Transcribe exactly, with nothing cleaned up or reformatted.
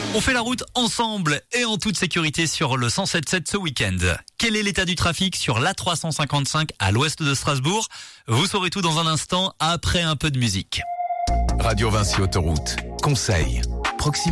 On fait la route ensemble et en toute sécurité sur le cent sept sept ce week-end. Quel est l'état du trafic sur l'A trois cent cinquante-cinq à l'ouest de Strasbourg? Vous saurez tout dans un instant après un peu de musique. Radio Vinci Autoroute. Conseil. Proximité.